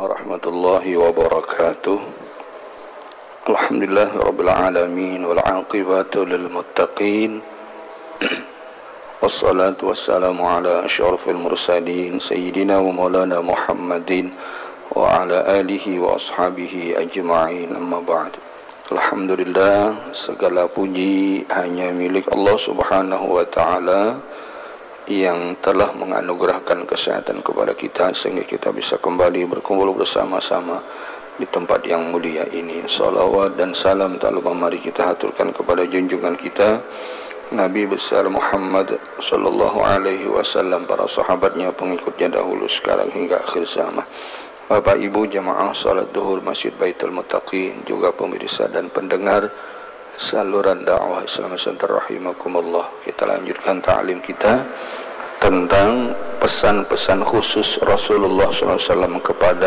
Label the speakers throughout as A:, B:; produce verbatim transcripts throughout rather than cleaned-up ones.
A: warahmatullahi wabarakatuh. Alhamdulillah rabbil alamin wal aqibatu lil muttaqin. Wassalatu wassalamu ala asyrafil mursalin sayyidina wa maulana Muhammadin wa ala alihi wa ashabihi ajma'in, amma ba'd. Alhamdulillah, segala puji hanya milik Allah Subhanahu wa ta'ala yang telah menganugerahkan kesehatan kepada kita sehingga kita bisa kembali berkumpul bersama-sama di tempat yang mulia ini. Salawat dan salam tak lupa mari kita haturkan kepada junjungan kita Nabi besar Muhammad sallallahu alaihi wasallam, para sahabatnya, pengikutnya dahulu sekarang hingga akhir zaman. Bapak Ibu jamaah salat duhur Masjid Baitul Muttaqin, juga pemirsa dan pendengar saluran dakwah Islam Center rahimakumullah. Kita lanjutkan ta'lim kita tentang pesan-pesan khusus Rasulullah sallallahu alaihi wasallam kepada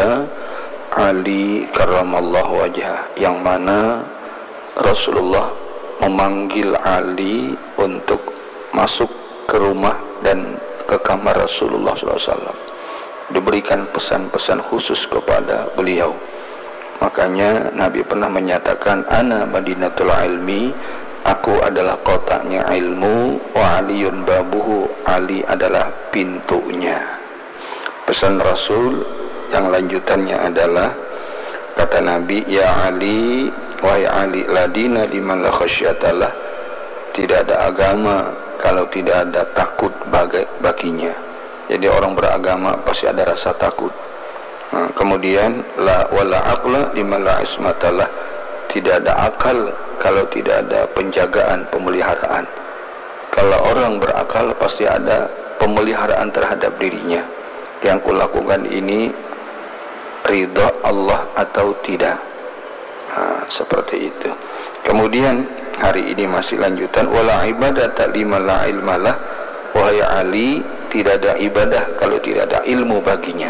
A: Ali karramallahu wajhah, yang mana Rasulullah memanggil Ali untuk masuk ke rumah dan ke kamar Rasulullah sallallahu alaihi wasallam, diberikan pesan-pesan khusus kepada beliau. Makanya Nabi pernah menyatakan, ana madinatul ilmi, aku adalah kotaknya ilmu, wa aliyun babuhu, Ali adalah pintunya. Pesan Rasul yang lanjutannya adalah, kata Nabi, ya Ali, wahai Ali, la dina liman la khasyatalah, tidak ada agama kalau tidak ada takut bagai baginya. Jadi orang beragama pasti ada rasa takut. Nah, kemudian la wala aqla liman la ismatalah, tidak ada akal kalau tidak ada penjagaan, pemeliharaan. Kalau orang berakal pasti ada pemeliharaan terhadap dirinya. Yang kulakukan ini ridha Allah atau tidak. Nah, seperti itu. Kemudian hari ini masih lanjutan, wala ibadata liman la ilmalah, wahai Ali, tidak ada ibadah kalau tidak ada ilmu baginya.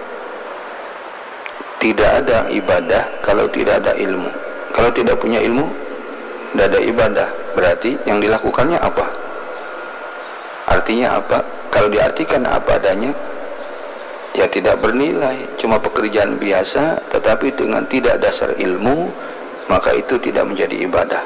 A: Tidak ada ibadah kalau tidak ada ilmu. Kalau tidak punya ilmu, tidak ada ibadah. Berarti yang dilakukannya apa? Artinya apa? Kalau diartikan apa adanya, ya tidak bernilai, cuma pekerjaan biasa. Tetapi dengan tidak dasar ilmu, maka itu tidak menjadi ibadah.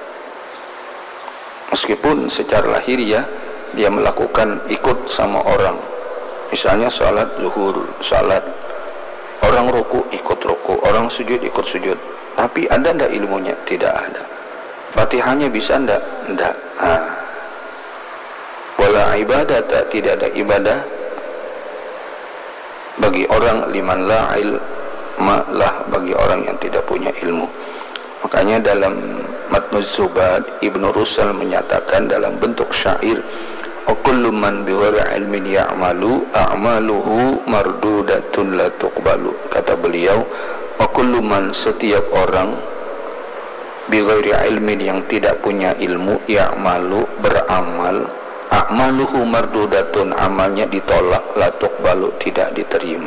A: Meskipun secara lahiriah dia melakukan ikut sama orang, misalnya salat zuhur, salat, orang ruku ikut ruku, orang sujud ikut sujud, tapi ada ndak ilmunya? Tidak ada. Fatihahnya bisa ndak? Ndak. Ah. Wala ibadata, tidak ada ibadah bagi orang liman la ilma lah, bagi orang yang tidak punya ilmu. Makanya dalam Matnuz Zubad, Ibnu Rusal menyatakan dalam bentuk syair, wa kullu man bighairi ilmin ya'malu a'maluhu mardudatun la tuqbalu. Kata beliau, wa kullu man, setiap orang, bighairi ilmin, yang tidak punya ilmu, ya'malu, beramal, a'maluhu mardudatun, amalnya ditolak, la tuqbalu, tidak diterima.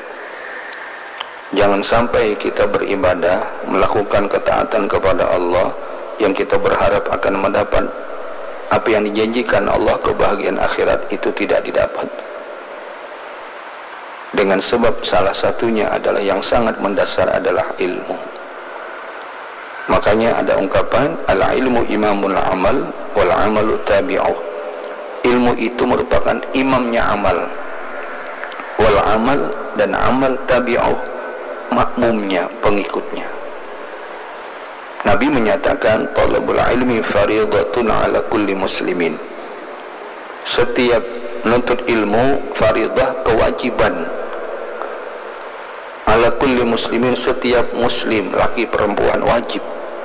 A: Jangan sampai kita beribadah, melakukan ketaatan kepada Allah yang kita berharap akan mendapat apa yang dijanjikan Allah, kebahagiaan akhirat, itu tidak didapat. Dengan sebab salah satunya adalah yang sangat mendasar adalah ilmu. Makanya ada ungkapan, al-ilmu imamul amal wal amalu tabi'uh. Ilmu itu merupakan imamnya amal, wal amal, dan amal tabi'uh, makmumnya, pengikutnya. Nabi menyatakan, talabul ilmi faridatun ala kulli muslimin. Setiap menuntut ilmu faridah, kewajiban, ala kulli muslimin, setiap muslim, laki perempuan, wajib.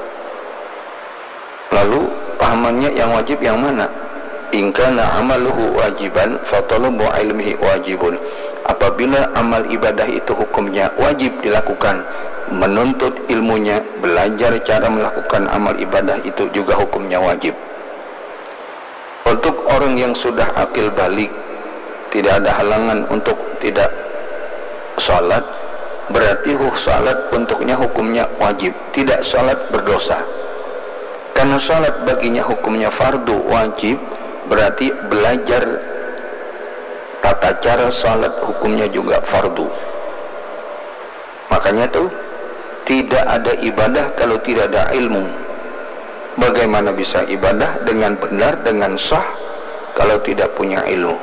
A: Lalu pahamannya yang wajib yang mana? In kana amaluhu wajiban fa talabu ilmihi wajibun. Apabila amal ibadah itu hukumnya wajib dilakukan, menuntut ilmunya, belajar cara melakukan amal ibadah itu juga hukumnya wajib. Untuk orang yang sudah akil balik, tidak ada halangan untuk tidak salat, berarti salat untuknya hukumnya wajib. Tidak salat berdosa. Karena salat baginya hukumnya fardu wajib, berarti belajar tata cara salat hukumnya juga fardu. Makanya tuh tidak ada ibadah kalau tidak ada ilmu. Bagaimana bisa ibadah dengan benar, dengan sah kalau tidak punya ilmu?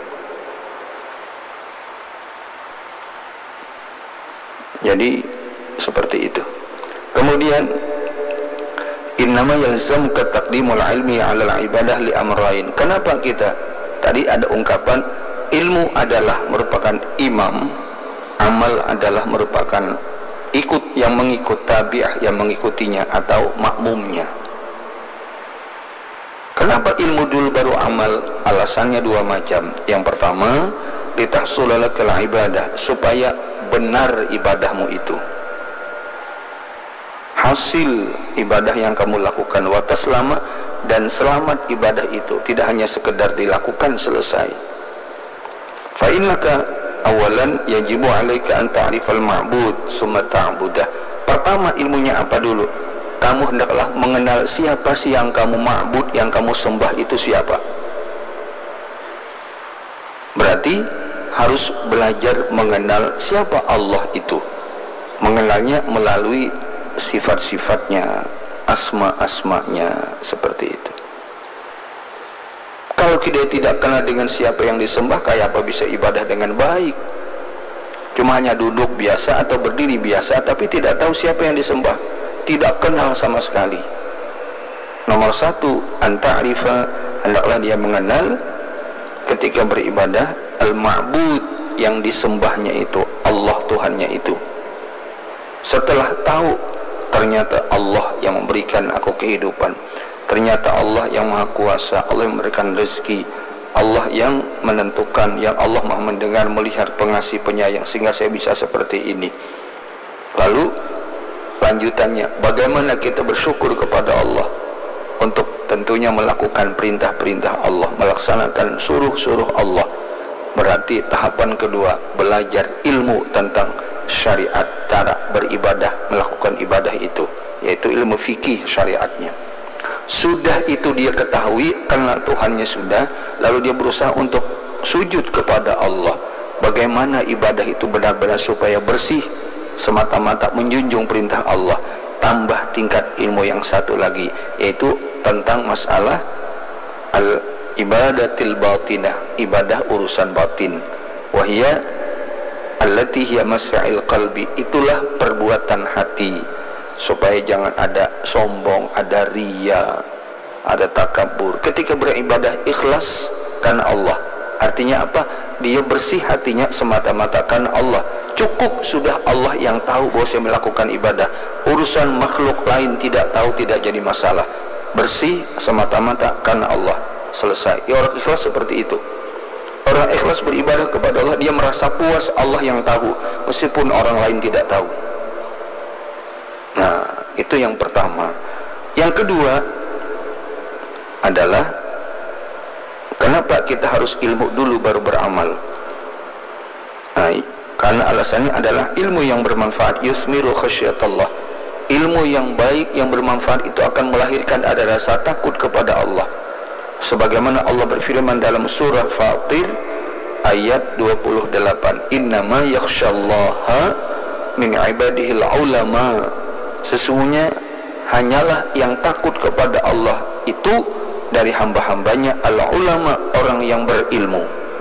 A: Jadi seperti itu. Kemudian innama yalzamuka taqdimul ilmi 'ala al-ibadah li amrayn. Kenapa kita tadi ada ungkapan ilmu adalah merupakan imam, amal adalah merupakan ikut yang mengikut, tabi'ah yang mengikutinya atau makmumnya. Kenapa ilmu dulu baru amal? Alasannya dua macam. Yang pertama, litahsula lakal ibadah, supaya benar ibadahmu itu, hasil ibadah yang kamu lakukan, wa taslama, dan selamat ibadah itu, tidak hanya sekedar dilakukan selesai. Fa innaka awalan yajibu alaika an ta'rifal ma'bud summa ta'budah. Pertama ilmunya apa dulu? Kamu hendaklah mengenal siapa sih yang kamu ma'bud, yang kamu sembah itu siapa. Berarti harus belajar mengenal siapa Allah itu. Mengenalnya melalui sifat-sifatnya, asma-asmanya, seperti itu. Kalau kita tidak kenal dengan siapa yang disembah, kayak apa bisa ibadah dengan baik? Cuma hanya duduk biasa atau berdiri biasa, tapi tidak tahu siapa yang disembah, tidak kenal sama sekali. Nomor satu, anta'rifa, hendaklah dia mengenal ketika beribadah al-ma'bud, yang disembahnya itu Allah, Tuhannya itu. Setelah tahu ternyata Allah yang memberikan aku kehidupan, ternyata Allah yang maha kuasa, Allah yang memberikan rezeki, Allah yang menentukan, yang Allah maha mendengar, melihat, pengasih, penyayang, sehingga saya bisa seperti ini. Lalu lanjutannya, bagaimana kita bersyukur kepada Allah untuk tentunya melakukan perintah-perintah Allah, melaksanakan suruh-suruh Allah. Berarti tahapan kedua, belajar ilmu tentang syariat, cara beribadah, melakukan ibadah itu, yaitu ilmu fikih syariatnya. Sudah itu dia ketahui, kenal Tuhannya sudah, lalu dia berusaha untuk sujud kepada Allah. Bagaimana ibadah itu benar-benar supaya bersih, semata-mata menjunjung perintah Allah. Tambah tingkat ilmu yang satu lagi, yaitu tentang masalah al-ibadatil batinah, ibadah urusan batin. Wahia allati hiya mas'il qalbi, itulah perbuatan hati, supaya jangan ada sombong, ada riya, ada takabur. Ketika beribadah ikhlas karena Allah, artinya apa? Dia bersih hatinya semata-mata karena Allah. Cukup sudah Allah yang tahu bahwa saya melakukan ibadah. Urusan makhluk lain tidak tahu, tidak jadi masalah. Bersih semata-mata karena Allah, selesai. Ya, orang ikhlas seperti itu. Orang ikhlas beribadah kepada Allah, dia merasa puas, Allah yang tahu, meskipun orang lain tidak tahu. Nah, itu yang pertama. Yang kedua adalah, kenapa kita harus ilmu dulu baru beramal? Nah, karena alasannya adalah ilmu yang bermanfaat yusmiru khasyatullah. Ilmu yang baik, yang bermanfaat itu akan melahirkan ada rasa takut kepada Allah. Sebagaimana Allah berfirman dalam surah Fatir ayat dua puluh delapan, innama yakhsyallaha min ibadihil ulama. Sesungguhnya hanyalah yang takut kepada Allah itu dari hamba-hambanya al-ulama, orang yang berilmu.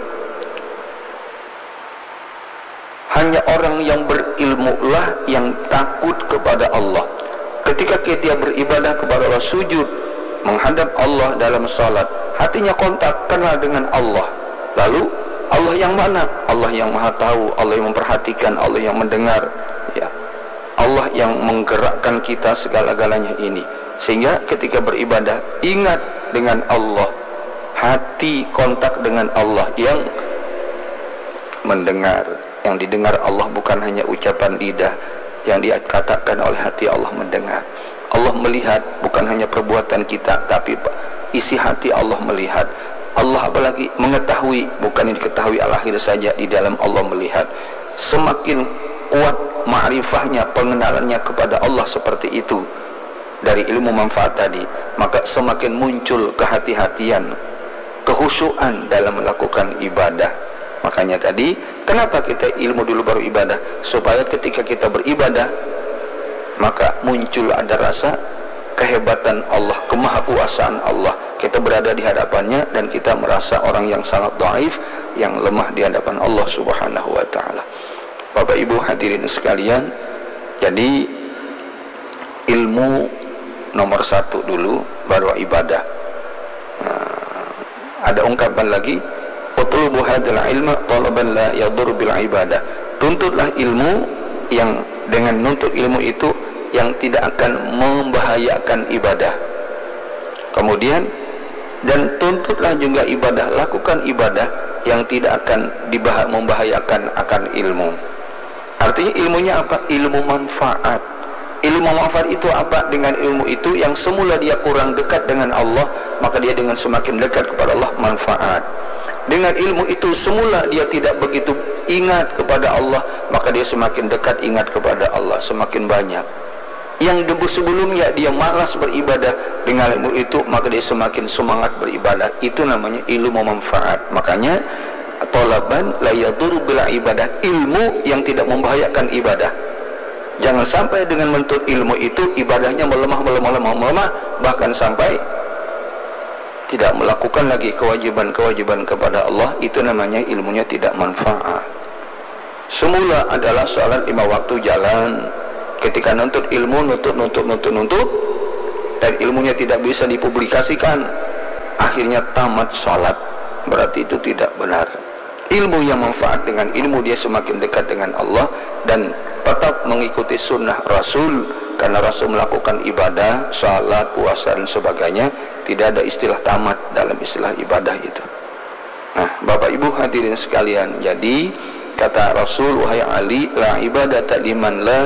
A: Hanya orang yang berilmu lah yang takut kepada Allah. Ketika dia beribadah kepada Allah, sujud menghadap Allah dalam salat, hatinya kontak, kenal dengan Allah. Lalu Allah yang mana? Allah yang maha tahu, Allah yang memperhatikan, Allah yang mendengar, ya, Allah yang menggerakkan kita segala-galanya ini. Sehingga ketika beribadah ingat dengan Allah, hati kontak dengan Allah yang mendengar. Yang didengar Allah bukan hanya ucapan lidah, yang dikatakan oleh hati Allah mendengar. Allah melihat bukan hanya perbuatan kita, tapi isi hati Allah melihat. Allah apalagi mengetahui, bukan yang diketahui al-akhir saja, di dalam Allah melihat. Semakin kuat ma'rifahnya, pengenalannya kepada Allah seperti itu dari ilmu manfaat tadi, maka semakin muncul kehati-hatian, kehusyuan dalam melakukan ibadah. Makanya tadi Kenapa kita ilmu dulu baru ibadah? Supaya ketika kita beribadah, maka muncul ada rasa kehebatan Allah, kemahakuasaan Allah. Kita berada di hadapannya dan kita merasa orang yang sangat dhaif, yang lemah di hadapan Allah Subhanahu wa taala. Bapak Ibu hadirin sekalian, jadi ilmu nomor satu dulu baru ibadah. Nah, ada ungkapan lagi, utlubu hadzal ilma talaban la yadur bil ibadah. Tuntutlah ilmu yang dengan nuntut ilmu itu yang tidak akan membahayakan ibadah. Kemudian, dan tuntutlah juga ibadah, lakukan ibadah yang tidak akan dibah- membahayakan akan ilmu. Artinya ilmunya apa? Ilmu manfaat. Ilmu manfaat itu apa? Dengan ilmu itu yang semula dia kurang dekat dengan Allah, maka dia dengan semakin dekat kepada Allah, manfaat. Dengan ilmu itu semula dia tidak begitu ingat kepada Allah, maka dia semakin dekat ingat kepada Allah, semakin banyak. Yang dulu sebelumnya dia malas beribadah, dengan ilmu itu maka dia semakin semangat beribadah. Itu namanya ilmu manfaat. Makanya talaban la yaduru bil ibadah, ilmu yang tidak membahayakan ibadah. Jangan sampai dengan menuntut ilmu itu ibadahnya melemah, melemah, melemah, melemah, bahkan sampai tidak melakukan lagi kewajiban-kewajiban kepada Allah. Itu namanya ilmunya tidak manfaat. Semula adalah salat lima waktu jalan. Ketika nuntut ilmu, nuntut, nuntut, nuntut, nuntut, dan ilmunya tidak bisa dipublikasikan, akhirnya tamat salat. Berarti itu tidak benar. Ilmu yang manfaat, dengan ilmu dia semakin dekat dengan Allah dan tetap mengikuti sunnah Rasul, karena Rasul melakukan ibadah, salat, puasa dan sebagainya. Tidak ada istilah tamat dalam istilah ibadah itu. Nah, Bapak Ibu hadirin sekalian, jadi kata Rasul, wahai Ali, la ibadata liman la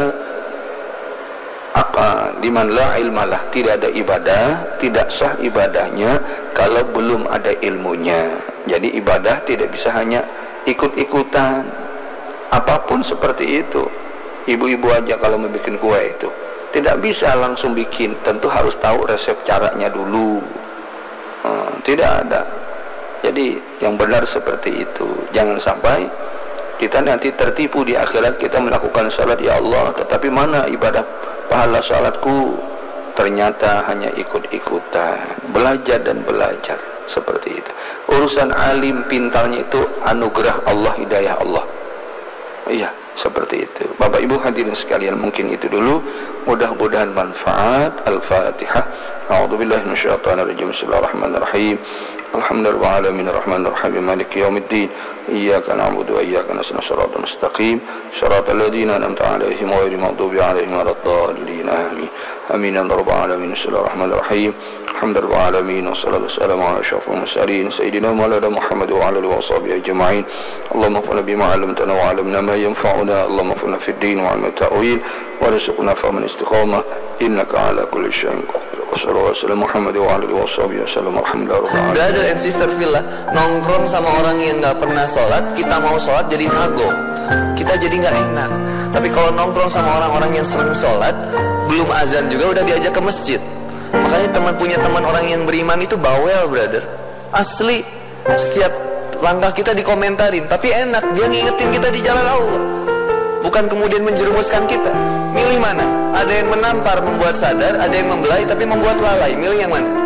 A: apa liman la ilmalah, tidak ada ibadah, tidak sah ibadahnya kalau belum ada ilmunya. Jadi ibadah tidak bisa hanya ikut-ikutan, apapun seperti itu. Ibu-ibu aja kalau mau bikin kue itu tidak bisa langsung bikin, tentu harus tahu resep caranya dulu. hmm, tidak ada. Jadi yang benar seperti itu. Jangan sampai kita nanti tertipu di akhirat, kita melakukan salat ya Allah, tetapi mana ibadah pahala salatku? Ternyata hanya ikut-ikutan, belajar dan belajar seperti itu. Urusan alim pintarnya itu anugerah Allah, hidayah Allah. Iya, seperti itu. Bapak Ibu hadirin sekalian, mungkin itu dulu. Mudah-mudahan manfaat. Al-Fatihah. A'udzubillahi minasyaitonir rajim. Bismillahirrahmanirrahim. Alhamdulillahirabbil alamin arrahmanir rahim maliki yaumiddin. Iyyaka na'budu wa iyyaka nasta'in. Shiratal mustaqim. Shiratal ladzina an'amta 'alaihim ghairil maghdubi 'alaihim waladdallin. Amin. Amin ya rabbal alamin. Bismillahirrahmanirrahim. Alhamdulillahirabbil alamin wassalatu wassalamu ala asyrafil mursalin sayyidina Maulana Muhammad wa ala alihi washabihi ajma'in. Allahumma fa'alna bima 'allamtana wa 'allimna ma yanfa'una. Allahumma fa'alna fid din wa 'ilmi ta'wil warzuqna fahman istiqamah innaka 'ala kulli syai'in qadir. Wassallallahu wasallam Muhammad wa ala alihi washabihi wasallam. Alhamdulillah.
B: Brother and sister fillah, nongkrong sama orang yang nggak pernah sholat, kita mau sholat jadi nago, kita jadi nggak enak. Tapi kalau nongkrong sama orang-orang yang sering sholat, belum azan juga udah diajak ke masjid. Makanya teman punya teman orang yang beriman itu bawel, brother. Asli, setiap langkah kita dikomentarin, tapi enak, dia ngingetin kita di jalan Allah, bukan kemudian menjerumuskan kita. Milih mana? Ada yang menampar membuat sadar, ada yang membelai tapi membuat lalai. Milih yang mana?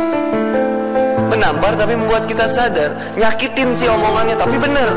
B: Menampar tapi membuat kita sadar, nyakitin sih omongannya tapi bener.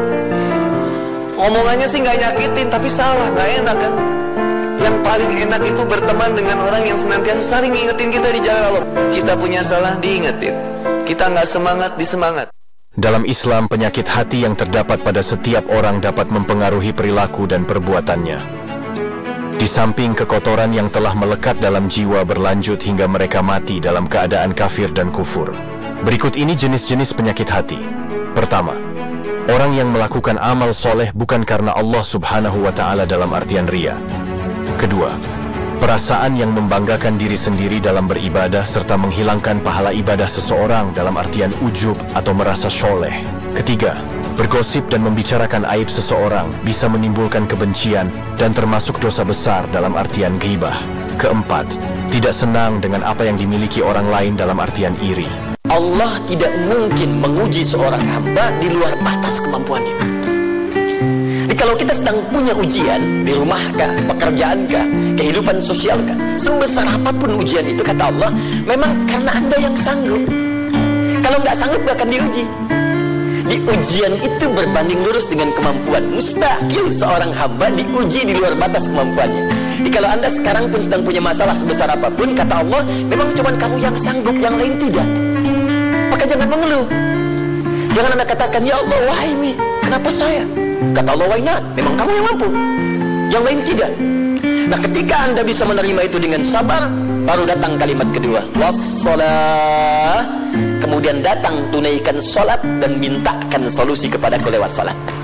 B: Omongannya sih nggak nyakitin tapi salah, nggak enak kan? Yang paling enak itu berteman dengan orang yang senantiasa saling ngingetin kita di jalan Allah. Kita punya salah, diingetin. Kita nggak semangat, disemangat.
C: Dalam Islam, penyakit hati yang terdapat pada setiap orang dapat mempengaruhi perilaku dan perbuatannya. Di samping kekotoran yang telah melekat dalam jiwa berlanjut hingga mereka mati dalam keadaan kafir dan kufur. Berikut ini jenis-jenis penyakit hati. Pertama, orang yang melakukan amal soleh bukan karena Allah subhanahu wa ta'ala dalam artian ria. Kedua, perasaan yang membanggakan diri sendiri dalam beribadah serta menghilangkan pahala ibadah seseorang dalam artian ujub atau merasa soleh. Ketiga, bergosip dan membicarakan aib seseorang bisa menimbulkan kebencian dan termasuk dosa besar dalam artian ghibah. Keempat, tidak senang dengan apa yang dimiliki orang lain dalam artian iri.
D: Allah tidak mungkin menguji seorang hamba di luar batas kemampuannya. kalau kita sedang punya ujian di rumah kah, pekerjaan kah, kehidupan sosial kah, sebesar apapun ujian itu, kata Allah, memang karena Anda yang sanggup. Kalau nggak sanggup nggak akan diuji. Di ujian itu berbanding lurus dengan kemampuan. Mustahil seorang hamba diuji di luar batas kemampuannya. Jadi kalau Anda sekarang pun sedang punya masalah sebesar apapun, kata Allah, memang cuma kamu yang sanggup, yang lain tidak. Maka jangan mengeluh. Jangan Anda katakan, ya Allah, why me? Kenapa saya? Kata Allah, why not? Memang kamu yang mampu, yang lain tidak. Nah, ketika Anda bisa menerima itu dengan sabar, baru datang kalimat kedua, wassalah. Kemudian datang tunaikan sholat dan mintakan solusi kepadaku lewat sholat.